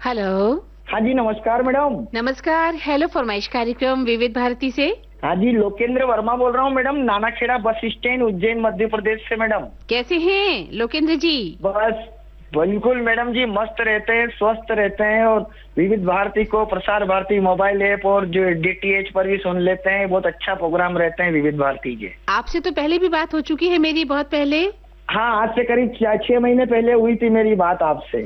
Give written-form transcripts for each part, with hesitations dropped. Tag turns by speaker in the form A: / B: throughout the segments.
A: Hello.
B: हाँ जी, नमस्कार madam.
A: नमस्कार। हेलो फरमाइश कार्यक्रम विविध भारती से।
B: हाँ जी, लोकेंद्र वर्मा बोल रहा हूँ madam, Nanakheda bus stand, Ujjain, Madhya Pradesh से मैडम।
A: कैसे हैं लोकेंद्र जी?
B: बस बिल्कुल मैडम जी, मस्त रहते हैं, स्वस्थ रहते हैं और विविध भारती को, प्रसार भारती मोबाइल ऐप और जो डीटीएच पर भी सुन लेते हैं। बहुत अच्छा प्रोग्राम रहते हैं विविध भारती के।
A: आपसे तो पहले भी बात हो चुकी है मेरी, बहुत पहले।
B: हाँ, आज से करीब 6 महीने पहले हुई थी मेरी बात आपसे।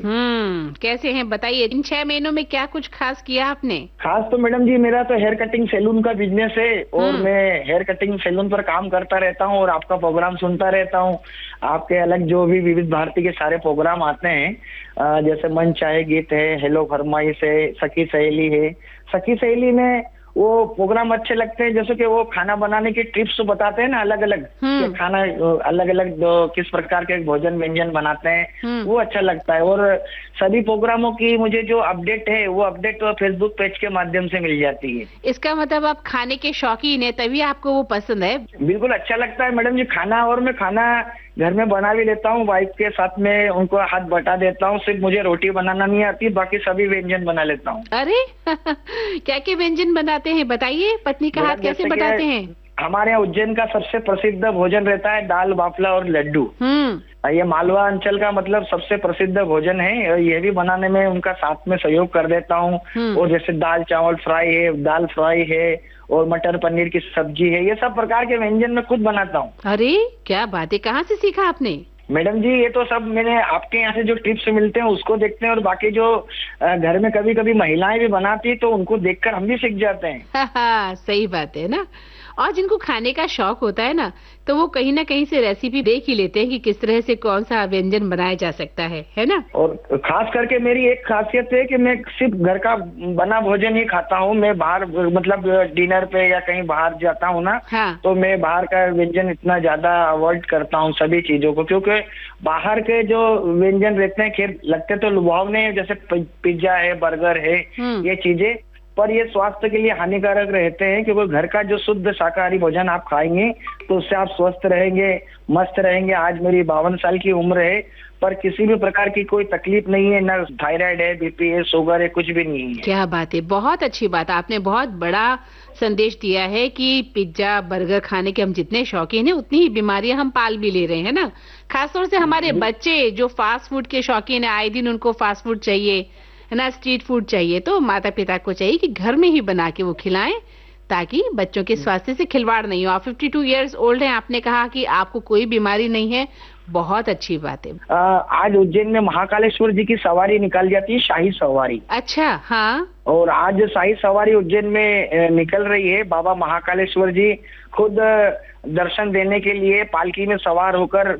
A: कैसे हैं बताइए, इन 6 महीनों में क्या कुछ खास किया आपने?
B: खास तो मैडम जी, मेरा तो हेयर कटिंग सैलून का बिजनेस है और मैं हेयर कटिंग सैलून पर काम करता रहता हूँ और आपका प्रोग्राम सुनता रहता हूँ। आपके अलग जो भी विविध भारती के सारे प्रोग्राम आते हैं, जैसे मन चाहे गीत है, हेलो फरमाइश है, सखी सहेली है। सखी सहेली में वो प्रोग्राम अच्छे लगते हैं, जैसे कि वो खाना बनाने की टिप्स बताते हैं ना, अलग अलग खाना, अलग अलग किस प्रकार के भोजन व्यंजन बनाते हैं, वो अच्छा लगता है। और सभी प्रोग्रामों की मुझे जो अपडेट है, वो अपडेट फेसबुक पेज के माध्यम से मिल जाती है।
A: इसका मतलब आप खाने के शौकीन है, तभी आपको वो पसंद है।
B: बिल्कुल अच्छा लगता है मैडम जी खाना, और मैं खाना घर में बना भी लेता हूँ, वाइफ के साथ में उनको हाथ बटा देता हूँ। सिर्फ मुझे रोटी बनाना नहीं आती, बाकी सभी व्यंजन बना लेता हूँ।
A: अरे क्या क्या व्यंजन बनाते हैं बताइए, पत्नी का हाथ कैसे बटाते हैं?
B: हमारे यहाँ उज्जैन का सबसे प्रसिद्ध भोजन रहता है दाल बाफला और लड्डू। ये मालवा अंचल का मतलब सबसे प्रसिद्ध भोजन है। ये भी बनाने में उनका साथ में सहयोग कर देता हूँ। और जैसे दाल चावल फ्राई है, दाल फ्राई है और मटर पनीर की सब्जी है, ये सब प्रकार के व्यंजन मैं खुद बनाता हूँ।
A: अरे क्या बात है, कहाँ से सीखा आपने?
B: मैडम जी, ये तो सब मैंने आपके यहाँ से जो टिप्स मिलते हैं उसको देखते हैं, और बाकी जो घर में कभी कभी महिलाएं भी बनाती है तो उनको देखकर हम भी सीख जाते हैं।
A: हाँ, सही बात है ना। और जिनको खाने का शौक होता है ना, तो वो कहीं ना कहीं से रेसिपी देख ही लेते हैं कि किस तरह से कौन सा व्यंजन बनाया जा सकता है ना। और
B: खास करके मेरी एक खासियत है कि मैं सिर्फ घर का बना भोजन ही खाता हूँ। मैं बाहर मतलब डिनर पे या कहीं बाहर जाता हूँ ना, तो मैं बाहर का व्यंजन इतना ज्यादा अवॉइड करता हूँ सभी चीजों को, क्योंकि बाहर के जो व्यंजन रहते हैं खैर लगते तो लुभावने, जैसे पिज्जा है, बर्गर है, ये चीजें, पर ये स्वास्थ्य के लिए हानिकारक रहते हैं। क्योंकि घर का जो शुद्ध शाकाहारी भोजन आप खाएंगे तो उससे आप स्वस्थ रहेंगे, मस्त रहेंगे। आज मेरी 52 साल की उम्र है, पर किसी भी प्रकार की कोई तकलीफ नहीं है, ना थायराइड है, बीपी है, शुगर है, कुछ भी नहीं है।
A: क्या बात है, बहुत अच्छी बात। आपने बहुत बड़ा संदेश दिया है कि पिज्जा बर्गर खाने के हम जितने शौकीन हैं उतनी ही बीमारियां हम पाल भी ले रहे हैं ना। खासतौर से हमारे बच्चे जो फास्ट फूड के शौकीन है, आए दिन उनको फास्ट फूड चाहिए है ना, स्ट्रीट फूड चाहिए, तो माता पिता को चाहिए कि घर में ही बना के वो खिलाएं, ताकि बच्चों के स्वास्थ्य से खिलवाड़ नहीं हो। आप 52 इयर्स ओल्ड हैं, आपने कहा कि आपको कोई बीमारी नहीं है, बहुत अच्छी बात है।
B: आज उज्जैन में महाकालेश्वर जी की सवारी निकल जाती है, शाही सवारी।
A: अच्छा, हाँ।
B: और आज शाही सवारी उज्जैन में निकल रही है। बाबा महाकालेश्वर जी खुद दर्शन देने के लिए पालकी में सवार होकर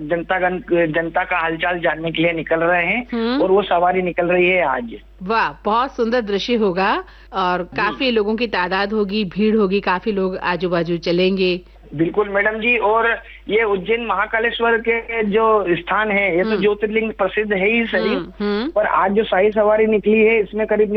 B: जनता का हालचाल जानने के लिए निकल रहे हैं, और वो सवारी निकल रही है आज।
A: वाह, बहुत सुंदर दृश्य होगा और काफी लोगों की तादाद होगी, भीड़ होगी, काफी लोग आजू बाजू चलेंगे।
B: बिल्कुल मैडम जी। और ये उज्जैन महाकालेश्वर के जो स्थान है, ये तो ज्योतिर्लिंग प्रसिद्ध है ही सही, पर आज जो शाही सवारी निकली है इसमें करीब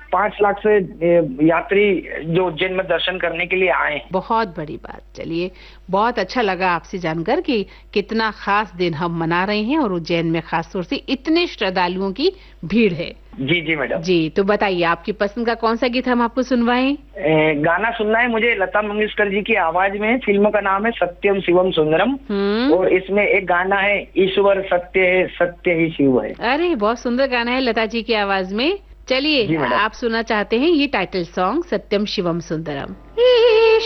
B: 5 लाख से यात्री जो उज्जैन में दर्शन करने के लिए आए हैं।
A: बहुत बड़ी बात। चलिए, बहुत अच्छा लगा आपसे जानकर कि कितना खास दिन हम मना रहे हैं और उज्जैन में खासतौर से इतने श्रद्धालुओं की भीड़ है।
B: जी जी मैडम
A: जी। तो बताइए, आपकी पसंद का कौन सा गीत हम आपको सुनवाएं?
B: गाना सुनना है मुझे लता मंगेशकर जी की आवाज में। फिल्म का नाम है सत्यम शिवम सुंदरम, और इसमें एक गाना है ईश्वर सत्य है, सत्य ही शिव है।
A: अरे बहुत सुंदर गाना है लता जी की आवाज में। चलिए, आप सुनना चाहते हैं ये टाइटल सॉन्ग सत्यम शिवम सुंदरम।